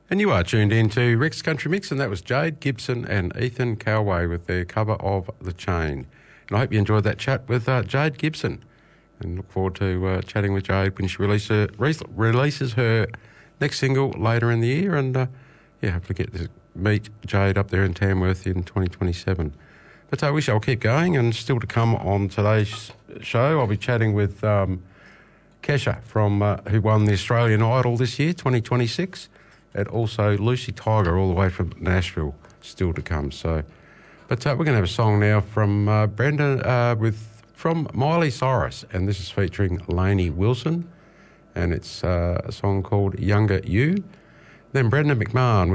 And you are tuned in to Rex Country Mix, and that was Jade Gibson and Ethan Coway with their cover of The Chain. And I hope you enjoyed that chat with Jade Gibson, and look forward to chatting with Jade when she releases her next single later in the year, and hopefully get to meet Jade up there in Tamworth in 2027. But we shall keep going, and still to come on today's show, I'll be chatting with Kesha from who won the Australian Idol this year, 2026, and also Lucy Tiger, all the way from Nashville, still to come. So, but we're going to have a song now from Brenda from Miley Cyrus, and this is featuring Lainey Wilson, and it's a song called Younger You. Then Brendan McMahon